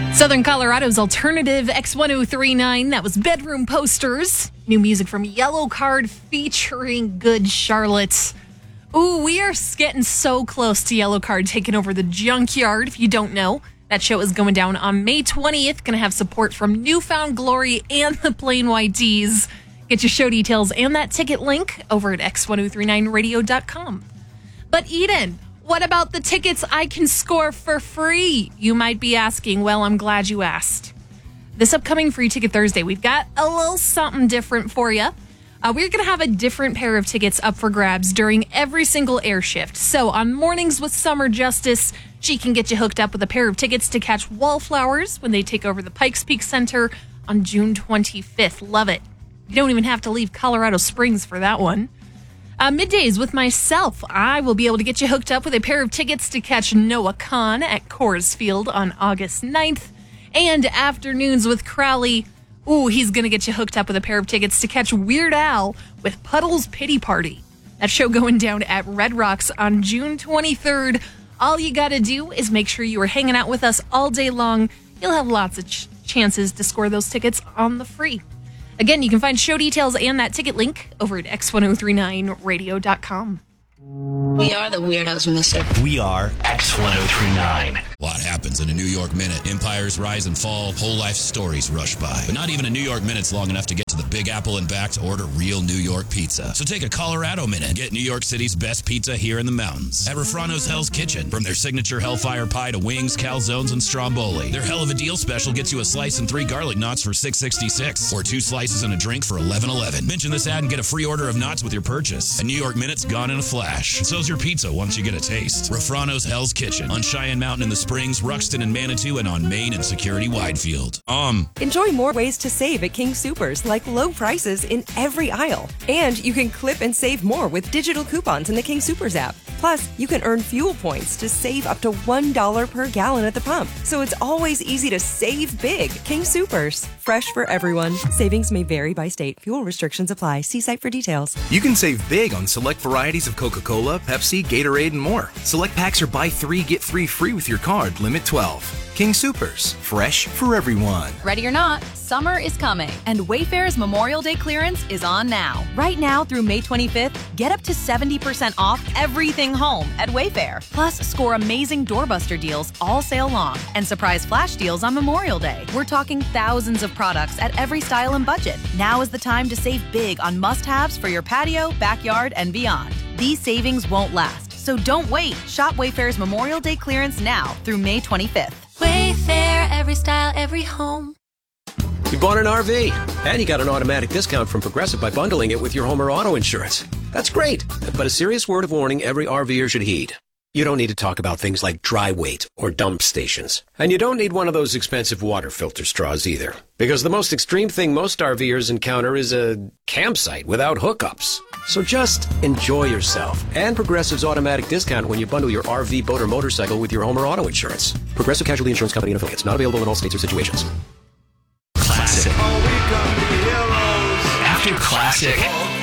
Southern Colorado's alternative X1039. That was Bedroom Posters. New music from Yellowcard featuring Good Charlotte. Ooh, we are getting so close to Yellowcard taking over the Junkyard. If you don't know, that show is going down on May 20th. Going to have support from Newfound Glory and the Plain White T's. Get your show details and that ticket link over at x1039radio.com. But Eden, what about the tickets I can score for free? You might be asking. Well, I'm glad you asked. This upcoming Free Ticket Thursday, we've got a little something different for you. We're going to have a different pair of tickets up for grabs during every single air shift. So on Mornings with Summer Justice, she can get you hooked up with a pair of tickets to catch Wallflowers when they take over the Pikes Peak Center on June 25th. Love it. You don't even have to leave Colorado Springs for that one. Middays with myself, I will be able to get you hooked up with a pair of tickets to catch Noah Kahan at Coors Field on August 9th. And Afternoons with Crowley, ooh, he's going to get you hooked up with a pair of tickets to catch Weird Al with Puddle's Pity Party. That show going down at Red Rocks on June 23rd. All you got to do is make sure you are hanging out with us all day long. You'll have lots of chances to score those tickets on the free. Again, you can find show details and that ticket link over at x1039radio.com. We are the weirdos, mister. We are X1039. A lot happens in a New York Minute. Empires rise and fall. Whole life stories rush by. But not even a New York Minute's long enough to get to the Big Apple and back to order real New York pizza. So take a Colorado Minute. Get New York City's best pizza here in the mountains. At Refrano's Hell's Kitchen. From their signature Hellfire Pie to wings, calzones, and stromboli. Their Hell of a Deal special gets you a slice and 3 garlic knots for $6.66. Or 2 slices and a drink for $11.11. Mention this ad and get a free order of knots with your purchase. A New York Minute's gone in a flash. And so's your pizza once you get a taste. Refrano's Hell's Kitchen. On Cheyenne Mountain in the Springs, Ruxton and Manitou, and on Main and Security Widefield. Enjoy more ways to save at King Soopers, like low prices in every aisle. And you can clip and save more with digital coupons in the King Soopers app. Plus, you can earn fuel points to save up to $1 per gallon at the pump. So it's always easy to save big. King Soopers. Fresh for everyone. Savings may vary by state. Fuel restrictions apply. See site for details. You can save big on select varieties of Coca-Cola, Pepsi, Gatorade, and more. Select packs are buy 3, get 3 free with your card. Limit 12. King Soopers. Fresh for everyone. Ready or not, summer is coming, and Wayfair's Memorial Day clearance is on now. Right now through May 25th, get up to 70% off everything home at Wayfair. Plus, score amazing doorbuster deals all sale long and surprise flash deals on Memorial Day. We're talking thousands of products at every style and budget. Now is the time to save big on must-haves for your patio, backyard, and beyond. These savings won't last, so don't wait. Shop Wayfair's Memorial Day clearance now through May 25th. Wayfair, every style, every home. You bought an RV, and you got an automatic discount from Progressive by bundling it with your home or auto insurance. That's great, but a serious word of warning every RVer should heed. You don't need to talk about things like dry weight or dump stations. And you don't need one of those expensive water filter straws either. Because the most extreme thing most RVers encounter is a campsite without hookups. So just enjoy yourself and Progressive's automatic discount when you bundle your RV, boat, or motorcycle with your home or auto insurance. Progressive Casualty Insurance Company and affiliates. Not available in all states or situations. Classic. After classic.